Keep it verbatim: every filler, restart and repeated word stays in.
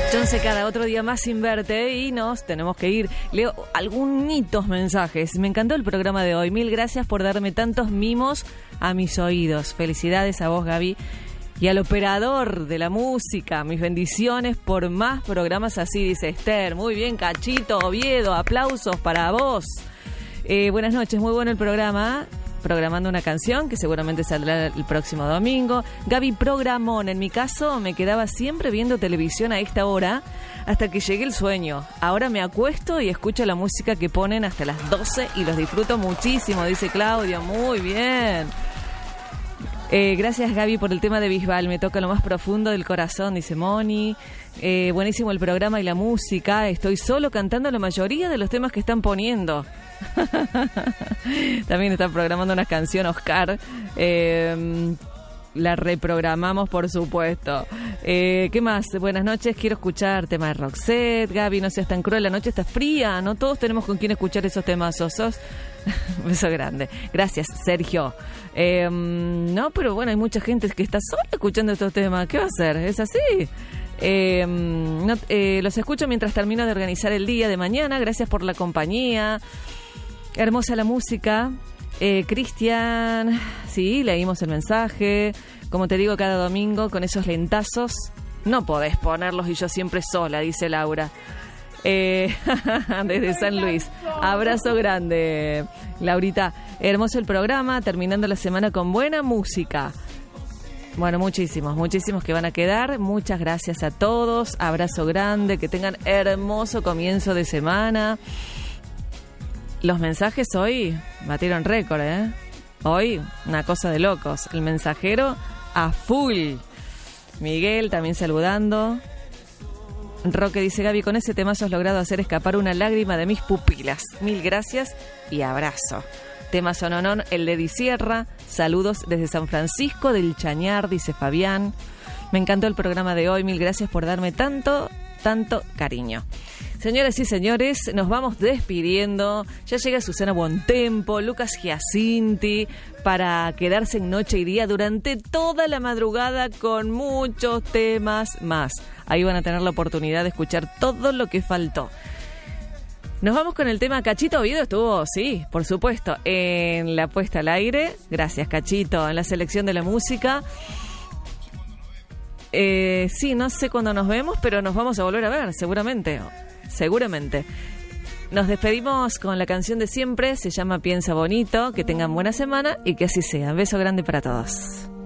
Entonces cada otro día más sin verte y nos tenemos que ir. Leo algunos mensajes. Me encantó el programa de hoy. Mil gracias por darme tantos mimos a mis oídos. Felicidades a vos, Gaby, y al operador de la música. Mis bendiciones por más programas así, dice Esther. Muy bien, Cachito, Oviedo, aplausos para vos. Eh, buenas noches, muy bueno el programa. Programando una canción que seguramente saldrá el próximo domingo. Gaby programón. En mi caso me quedaba siempre viendo televisión a esta hora hasta que llegue el sueño. Ahora me acuesto y escucho la música que ponen hasta las doce y los disfruto muchísimo, dice Claudio. Muy bien. Eh, gracias, Gaby, por el tema de Bisbal. Me toca lo más profundo del corazón, dice Moni. Eh, buenísimo el programa y la música. Estoy solo cantando la mayoría de los temas que están poniendo. También están programando una canción, Oscar. Eh, la reprogramamos, por supuesto. Eh, ¿Qué más? Buenas noches, quiero escuchar tema de Roxette. Gaby, no seas tan cruel, la noche está fría. No todos tenemos con quién escuchar esos temas osos. Beso grande. Gracias, Sergio. Eh, no, pero bueno, hay mucha gente que está sola escuchando estos temas. ¿Qué va a hacer? ¿Es así? Eh, no, eh, los escucho mientras termino de organizar el día de mañana. Gracias por la compañía. Hermosa la música. Eh, Cristian, sí, leímos el mensaje. Como te digo, cada domingo con esos lentazos no podés ponerlos y yo siempre sola, dice Laura. Eh, desde San Luis. Abrazo grande, Laurita. Hermoso el programa, terminando la semana con buena música. Bueno, muchísimos, muchísimos que van a quedar. Muchas gracias a todos. Abrazo grande, que tengan hermoso comienzo de semana. Los mensajes hoy batieron récord, ¿eh? Hoy, una cosa de locos. El mensajero a full. Miguel también saludando. Roque dice, Gaby, con ese temazo has logrado hacer escapar una lágrima de mis pupilas. Mil gracias y abrazo. Tema sononón, el de Di Sierra. Saludos desde San Francisco del Chañar, dice Fabián. Me encantó el programa de hoy. Mil gracias por darme tanto, tanto cariño. Señoras y señores, nos vamos despidiendo. Ya llega Susana Buontempo, Lucas Giacinti, para quedarse en noche y día durante toda la madrugada con muchos temas más. Ahí van a tener la oportunidad de escuchar todo lo que faltó. Nos vamos con el tema Cachito Oviedo. Estuvo, sí, por supuesto, en la puesta al aire. Gracias, Cachito, en la selección de la música. Eh, sí, no sé cuándo nos vemos, pero nos vamos a volver a ver, seguramente. Seguramente. Nos despedimos con la canción de siempre. Se llama Piensa Bonito. Que tengan buena semana y que así sea. Beso grande para todos.